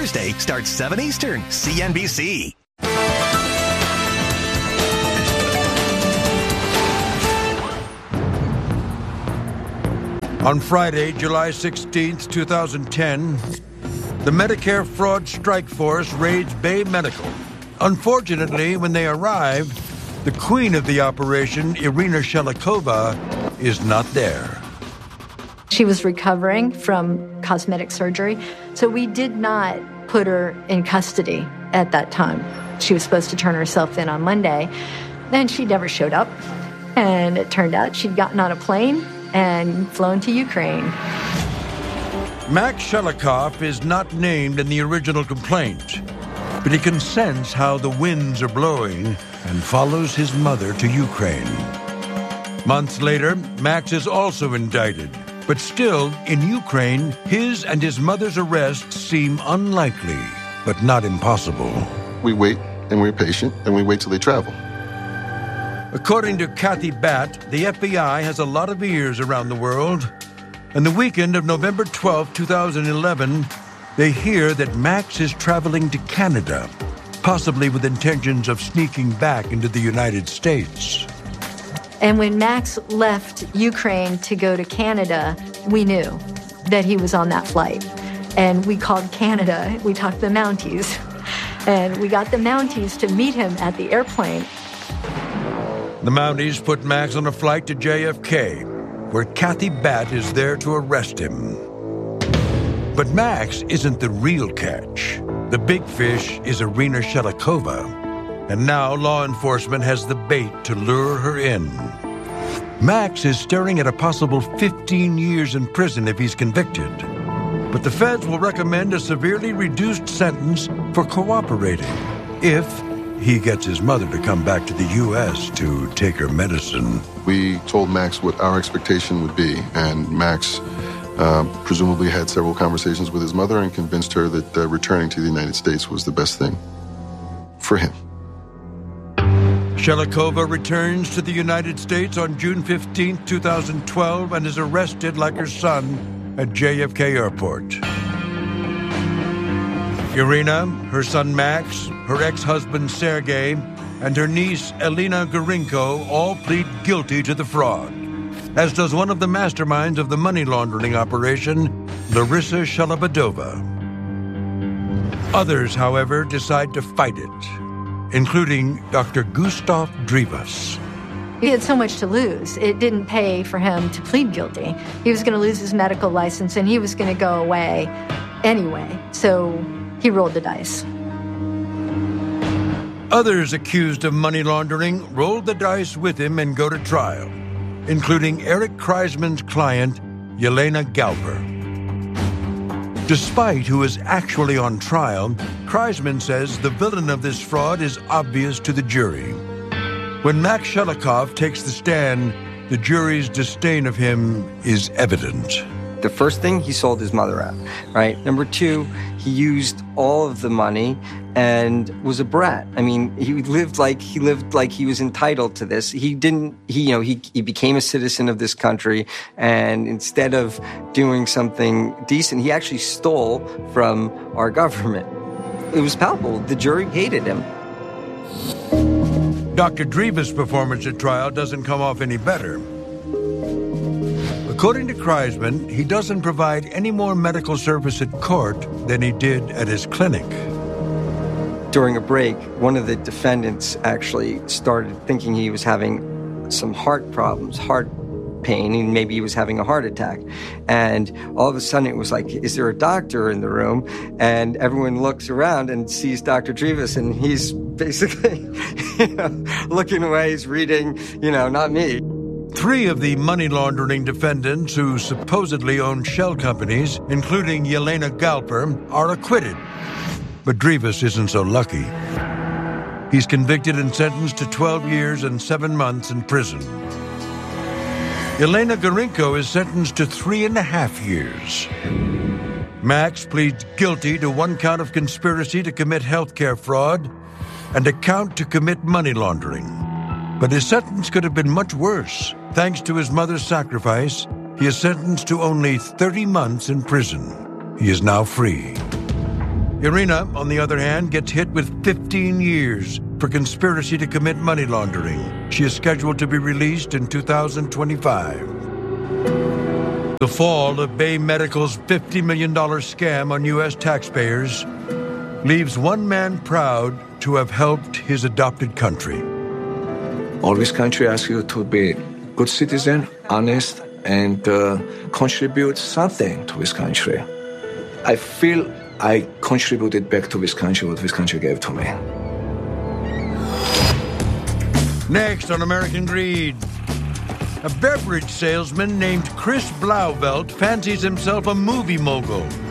Tuesday starts 7 Eastern, CNBC. On Friday, July 16th, 2010, the Medicare Fraud Strike Force raids Bay Medical. Unfortunately, when they arrive, the queen of the operation, Irina Shelikova, is not there. She was recovering from cosmetic surgery, so we did not put her in custody at that time. She was supposed to turn herself in on Monday. Then she never showed up, and it turned out she'd gotten on a plane and flown to Ukraine. Max Shelikov is not named in the original complaint, but he can sense how the winds are blowing and follows his mother to Ukraine. Months later, Max is also indicted, but still, in Ukraine, his and his mother's arrests seem unlikely, but not impossible. We wait, and we're patient, and we wait till they travel. According to Kathy Batt, the FBI has a lot of ears around the world. And the weekend of November 12, 2011, they hear that Max is traveling to Canada, possibly with intentions of sneaking back into the United States. And when Max left Ukraine to go to Canada, we knew that he was on that flight. And we called Canada, we talked to the Mounties, and we got the Mounties to meet him at the airplane. The Mounties put Max on a flight to JFK, where Kathy Batt is there to arrest him. But Max isn't the real catch. The big fish is Irina Shelikova, and now law enforcement has the bait to lure her in. Max is staring at a possible 15 years in prison if he's convicted. But the feds will recommend a severely reduced sentence for cooperating, if he gets his mother to come back to the U.S. to take her medicine. We told Max what our expectation would be, and Max presumably had several conversations with his mother and convinced her that returning to the United States was the best thing for him. Shelikova returns to the United States on June 15, 2012, and is arrested like her son at JFK Airport. Irina, her son Max, her ex-husband Sergei, and her niece Elena Gorinko all plead guilty to the fraud, as does one of the masterminds of the money laundering operation, Larissa Shalabadova. Others, however, decide to fight it, including Dr. Gustav Drivas. He had so much to lose. It didn't pay for him to plead guilty. He was going to lose his medical license, and he was going to go away anyway. So he rolled the dice. Others accused of money laundering rolled the dice with him and go to trial, including Eric Kreisman's client, Yelena Galper. Despite who is actually on trial, Kreisman says the villain of this fraud is obvious to the jury. When Max Shelikov takes the stand, the jury's disdain of him is evident. The first thing, he sold his mother out, right? Number two, he used all of the money and was a brat. I mean, he lived like he was entitled to this. He became a citizen of this country, and instead of doing something decent, he actually stole from our government. It was palpable. The jury hated him. Dr. Drivas' performance at trial doesn't come off any better. According to Kreisman, he doesn't provide any more medical service at court than he did at his clinic. During a break, one of the defendants actually started thinking he was having some heart problems, heart pain, and maybe he was having a heart attack. And all of a sudden it was like, is there a doctor in the room? And everyone looks around and sees Dr. Drivas, and he's basically looking away, he's reading, not me. 3 of the money laundering defendants who supposedly own shell companies, including Yelena Galper, are acquitted. But Drivas isn't so lucky. He's convicted and sentenced to 12 years and 7 months in prison. Elena Gorinko is sentenced to 3.5 years. Max pleads guilty to 1 count of conspiracy to commit healthcare fraud and a count to commit money laundering. But his sentence could have been much worse. Thanks to his mother's sacrifice, he is sentenced to only 30 months in prison. He is now free. Irina, on the other hand, gets hit with 15 years for conspiracy to commit money laundering. She is scheduled to be released in 2025. The fall of Bay Medical's $50 million scam on U.S. taxpayers leaves one man proud to have helped his adopted country. Always country asks you to be good citizen, honest, and contribute something to this country. I feel I contributed back to this country what this country gave to me. Next on American Greed, a beverage salesman named Chris Blauvelt fancies himself a movie mogul